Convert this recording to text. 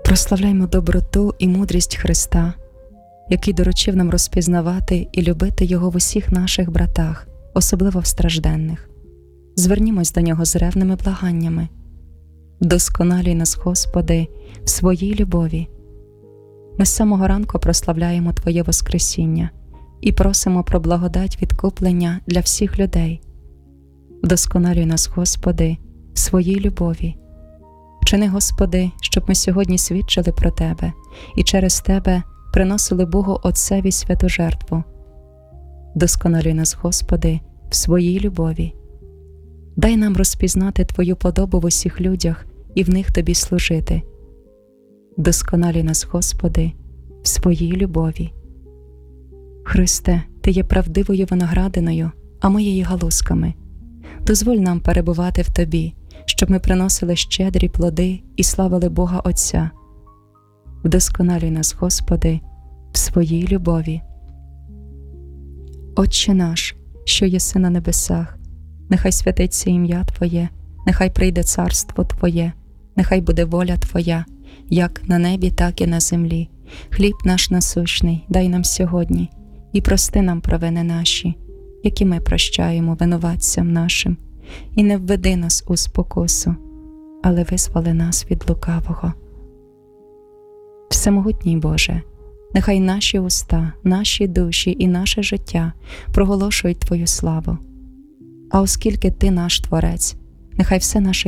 Прославляймо доброту і мудрість Христа, який доручив нам розпізнавати і любити Його в усіх наших братах, особливо в стражденних. Звернімось до Нього з ревними благаннями. Вдосконалюй нас, Господи, в своїй любові. Ми з самого ранку прославляємо Твоє Воскресіння і просимо про благодать відкуплення для всіх людей. Вдосконалюй нас, Господи, в своїй любові. Вчини, Господи, щоб ми сьогодні свідчили про Тебе і через Тебе приносили Богу Отцеві святу жертву. Вдосконалюй нас, Господи, в своїй любові. Дай нам розпізнати Твою подобу в усіх людях і в них Тобі служити. Вдосконалюй нас, Господи, в своїй любові. Христе, Ти є правдивою виноградиною, а ми її галузками. Дозволь нам перебувати в Тобі, щоб ми приносили щедрі плоди і славили Бога Отця. Вдосконалюй нас, Господи, в своїй любові. Отче наш, що єси на небесах, нехай святиться ім'я Твоє, нехай прийде царство Твоє, нехай буде воля Твоя, як на небі, так і на землі. Хліб наш насущний дай нам сьогодні, і прости нам провини наші, які ми прощаємо винуватцям нашим. І не введи нас у спокусу, але визволи нас від лукавого. Всемогутній Боже, нехай наші уста, наші душі і наше життя проголошують Твою славу. А оскільки Ти наш Творець, нехай все наше